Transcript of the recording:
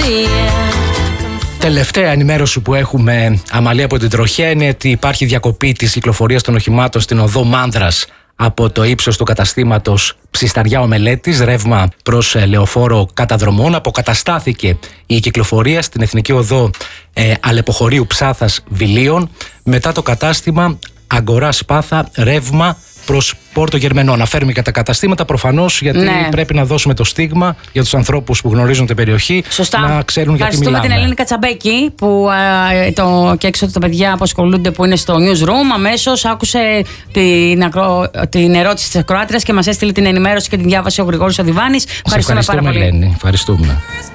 Τελευταία ενημέρωση που έχουμε, Αμαλία, από την τροχέα είναι ότι υπάρχει διακοπή της κυκλοφορίας των οχημάτων στην οδό Μάνδρας από το ύψος του καταστήματος Ψισταριά ο Μελέτης, ρεύμα προς Λεωφόρο Καταδρομών. Αποκαταστάθηκε η κυκλοφορία στην Εθνική Οδό Αλεποχωρίου Ψάθας Βιλίων. Μετά το κατάστημα Αγκορά Σπάθα, ρεύμα προς Πόρτο Γερμενών. Αναφέρουμε και τα καταστήματα προφανώς, γιατί πρέπει να δώσουμε το στίγμα για τους ανθρώπους που γνωρίζουν την περιοχή. Σωστά. Να ξέρουν γιατί μιλάμε. Ευχαριστούμε την Ελένη Κατσαμπέκη που και έξω τα παιδιά που ασχολούνται, που είναι στο newsroom, αμέσως άκουσε την ερώτηση της ακροάτριας και μας έστειλε την ενημέρωση και την διάβασε ο Γρηγόρης Οδιβάνης. Ευχαριστούμε πάρα πολύ. Ελένη. Ευχαριστούμε.